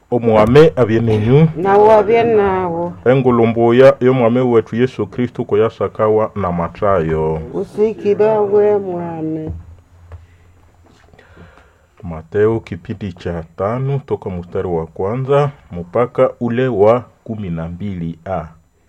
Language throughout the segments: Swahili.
Omwame abienenyu nawo abienawo engulumbuya y'omwame wetu Yesu Kristo koyasakawa na Matayo. usikibawe mwame. Mateo kipindi cha 5 toka mstari wa kwanza mpaka ule wa 12a.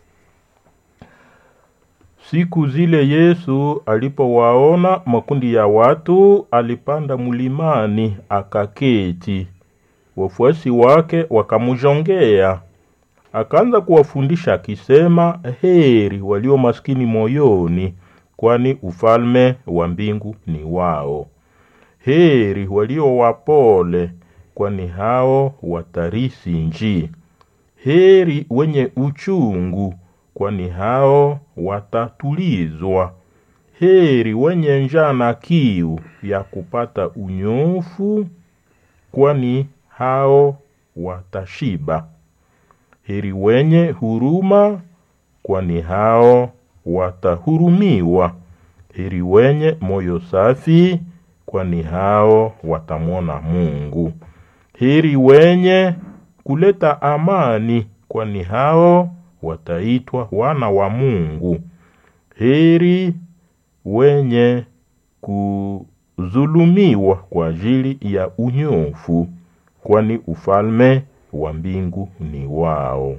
Siku zile Yesu alipowaona makundi ya watu, alipanda mlimani akaketi. Wafuasi wake wakamjongea. Akaanza kuwafundisha akisema, heri walio maskini moyoni, kwani ufalme wa mbingu ni wao. Heri walio wapole, kwani hao watarisi nchi. Heri wenye uchungu, kwani hao watatulizwa. Heri wenye njaa na kiu ya kupata unyofu, kwani hao watashiba. Heri wenye huruma, kwani hao watahurumiwa. Heri wenye moyo safi, kwani hao watamwona Mungu. Heri wenye kuleta amani, kwani hao wataitwa wana wa Mungu. Heri wenye kudhulumiwa kwa ajili ya unyofu, kwani ufalme wa mbingu ni wao.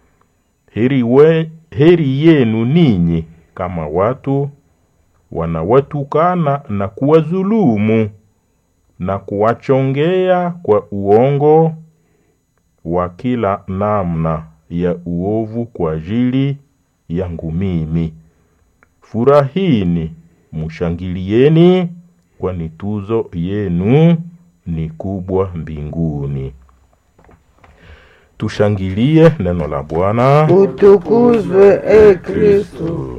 Heri yenu ninyi kama watu wanawatukana na kuwadhulumu na kuwachongea kwa uongo wa kila namna ya uovu kwa ajili yangu mimi. Furahini, mshangilieni, kwani tuzo yenu ni kubwa mbinguni. Tushangilie neno la Bwana. Utukuzwe Kristo.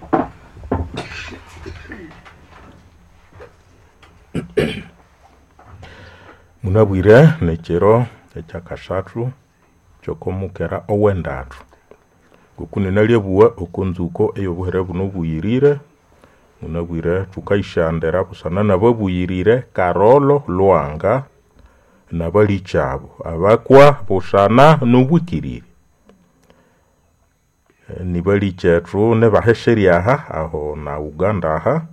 Munabwire nekero ekyakashatu kyokomukera owendatu. Gukuninalie buwa okonzuko eyobuhere buno buyirire. Munabwire tukayishandera busana nababuyirire Karolo Lwanga nabali chabo abakwa busana nobukirire. Nibali chetru ne bahesheriaha aho na Uganda aha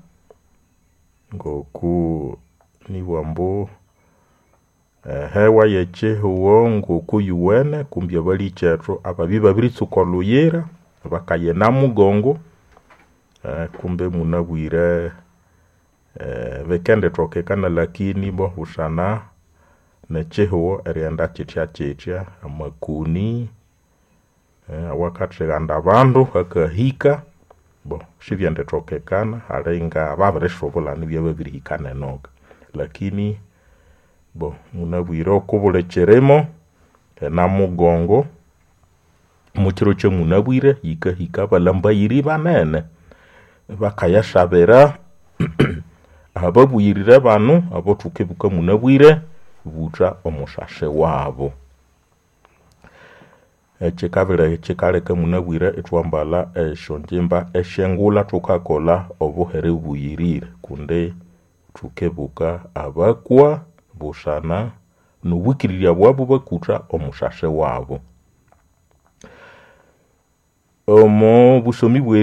ngoku ni wambo hewa yeche huo ngoku UN kumbya bali chetru ababiba biritsukoluyera bakaye na mugongo. Kumbe munabwire vekende trokekana lakini bo husana necheho erianda chicha amakuni wakati ganda bandu hakahika bo shivyende trokekana harenga babareshobola nibya babirihikana noga lakini bo munabwire okubulecheremo na mugongo mukiro cyo munabwire yikahika balamba yiri banene bakayashabera ababuyirira banu abo tukebuka munabwire buta omushashe wabo. Echikaleka munabwire etwambala eshonjimba eshengula tukakola obuhere buyirire kunde tukebuka abakwa busana nubukirira bwabo bakuta omushashe wabo. Omo busomi